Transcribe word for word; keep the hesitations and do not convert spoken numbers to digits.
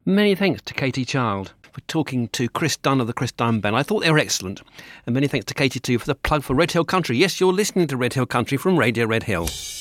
Many thanks to Katie Child for talking to Chris Dunn of the Chris Dunn Band. I thought they were excellent. And many thanks to Katie too for the plug for Red Hill Country. Yes, you're listening to Red Hill Country from Radio Red Hill.